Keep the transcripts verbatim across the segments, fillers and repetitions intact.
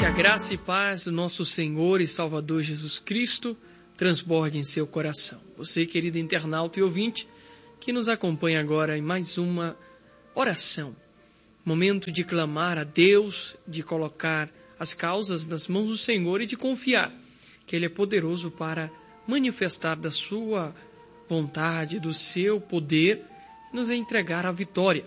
a graça e paz do nosso Senhor e Salvador Jesus Cristo transborde em seu coração. Você, querido internauta e ouvinte, que nos acompanha agora em mais uma oração. Momento de clamar a Deus, de colocar as causas nas mãos do Senhor e de confiar que Ele é poderoso para manifestar da sua vontade, do seu poder, nos entregar a vitória.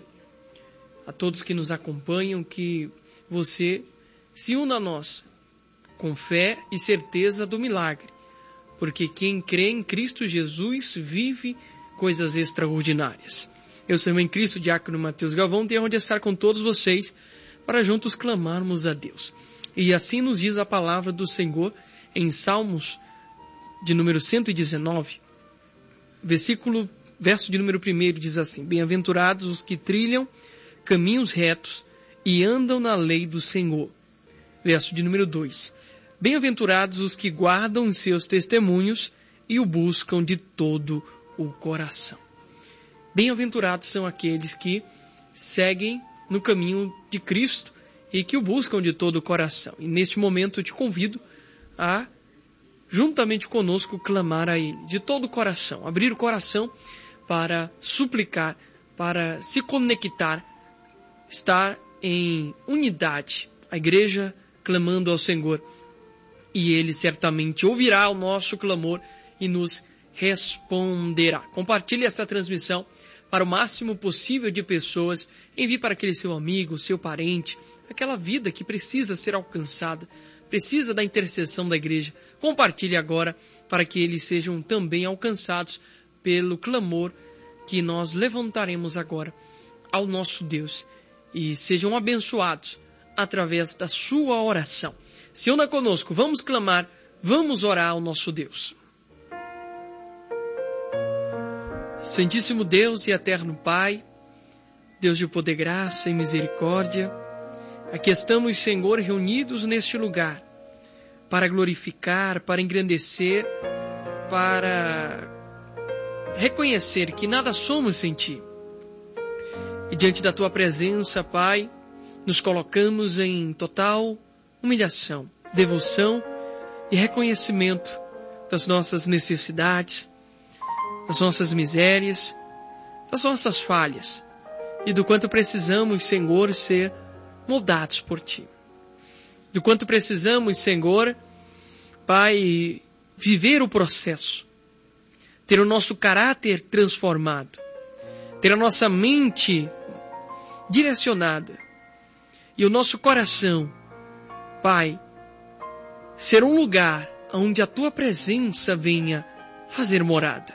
A todos que nos acompanham, que você se una a nós com fé e certeza do milagre, porque quem crê em Cristo Jesus vive coisas extraordinárias. Eu sou em Cristo, Diácono Mateus Galvão, tenho onde estar com todos vocês para juntos clamarmos a Deus. E assim nos diz a palavra do Senhor em Salmos de número cento e dezenove, versículo, verso de número um, diz assim: Bem-aventurados os que trilham caminhos retos e andam na lei do Senhor. Verso de número dois. Bem-aventurados os que guardam seus testemunhos e o buscam de todo o coração. Bem-aventurados são aqueles que seguem no caminho de Cristo e que o buscam de todo o coração. E neste momento eu te convido a, juntamente conosco, clamar a Ele de todo o coração. Abrir o coração para suplicar, para se conectar, estar em unidade. A igreja clamando ao Senhor, e Ele certamente ouvirá o nosso clamor e nos responderá. Compartilhe essa transmissão para o máximo possível de pessoas. Envie para aquele seu amigo, seu parente, aquela vida que precisa ser alcançada, precisa da intercessão da igreja. Compartilhe agora para que eles sejam também alcançados pelo clamor que nós levantaremos agora ao nosso Deus e sejam abençoados através da sua oração. Se una conosco, vamos clamar, vamos orar ao nosso Deus. Santíssimo Deus e eterno Pai, Deus de poder, graça e misericórdia, aqui estamos, Senhor, reunidos neste lugar para glorificar, para engrandecer, para reconhecer que nada somos sem Ti. E diante da Tua presença, Pai, nos colocamos em total humilhação, devoção e reconhecimento das nossas necessidades, das nossas misérias, das nossas falhas e do quanto precisamos, Senhor, ser moldados por Ti. Do quanto precisamos, Senhor, Pai, viver o processo, ter o nosso caráter transformado, ter a nossa mente direcionada e o nosso coração, Pai, ser um lugar onde a Tua presença venha fazer morada.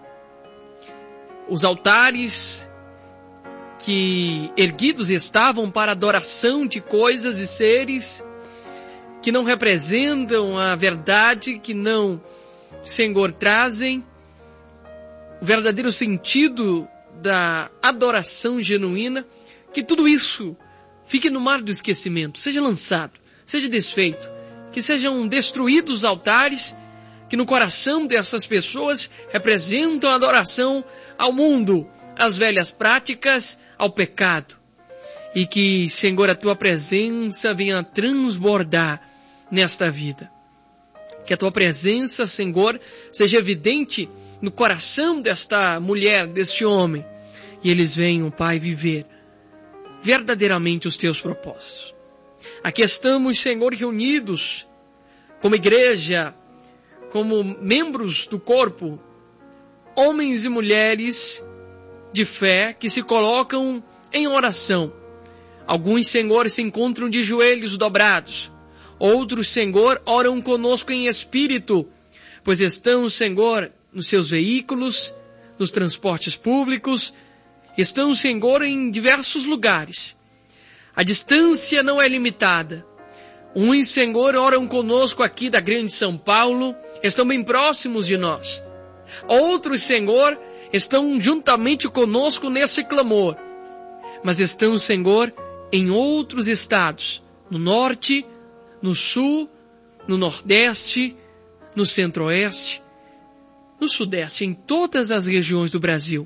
Os altares que erguidos estavam para adoração de coisas e seres que não representam a verdade, que não, Senhor, trazem o verdadeiro sentido da adoração genuína, que tudo isso fique no mar do esquecimento, seja lançado, seja desfeito, que sejam destruídos os altares que no coração dessas pessoas representam a adoração ao mundo, às velhas práticas, ao pecado. E que, Senhor, a Tua presença venha transbordar nesta vida. Que a Tua presença, Senhor, seja evidente no coração desta mulher, deste homem. E eles venham, Pai, viver verdadeiramente os Teus propósitos. Aqui estamos, Senhor, reunidos como igreja, como membros do corpo, homens e mulheres de fé que se colocam em oração. Alguns, Senhor, se encontram de joelhos dobrados. Outros, Senhor, oram conosco em espírito, pois estão, Senhor, nos seus veículos, nos transportes públicos, estão, Senhor, em diversos lugares. A distância não é limitada. Uns, Senhor, oram conosco aqui da grande São Paulo, estão bem próximos de nós. Outros, Senhor, estão juntamente conosco nesse clamor, mas estão, Senhor, em outros estados, no norte, no sul, no nordeste, no centro-oeste, no sudeste, em todas as regiões do Brasil.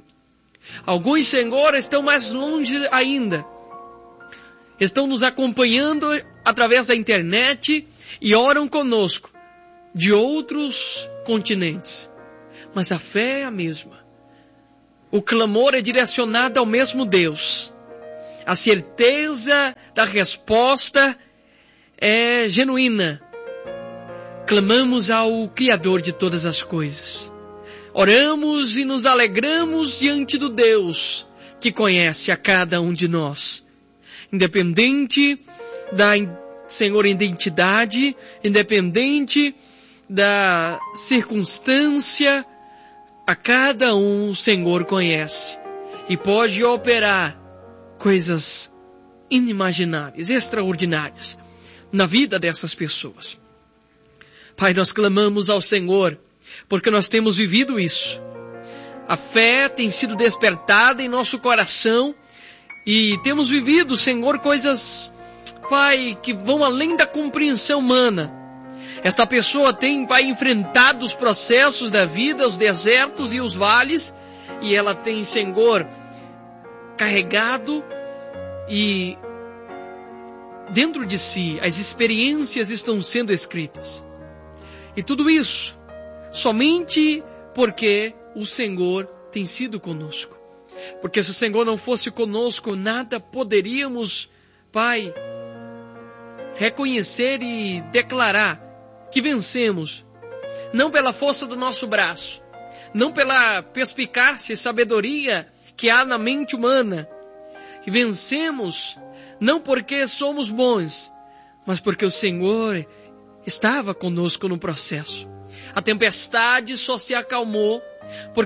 Alguns, Senhor, estão mais longe ainda. Estão nos acompanhando através da internet e oram conosco de outros continentes. Mas a fé é a mesma. O clamor é direcionado ao mesmo Deus. A certeza da resposta é genuína. Clamamos ao Criador de todas as coisas. Oramos e nos alegramos diante do Deus que conhece a cada um de nós. Independente da, Senhor, identidade, independente da circunstância, a cada um o Senhor conhece e pode operar coisas inimagináveis, extraordinárias na vida dessas pessoas. Pai, nós clamamos ao Senhor porque nós temos vivido isso. A fé tem sido despertada em nosso coração e temos vivido, Senhor, coisas, Pai, que vão além da compreensão humana. Esta pessoa tem, Pai, enfrentado os processos da vida, os desertos e os vales, e ela tem, Senhor, carregado e dentro de si as experiências estão sendo escritas. E tudo isso somente porque o Senhor tem sido conosco. Porque se o Senhor não fosse conosco, nada poderíamos, Pai, reconhecer e declarar que vencemos, não pela força do nosso braço, não pela perspicácia e sabedoria que há na mente humana, que vencemos não porque somos bons, mas porque o Senhor estava conosco no processo. A tempestade só se acalmou porque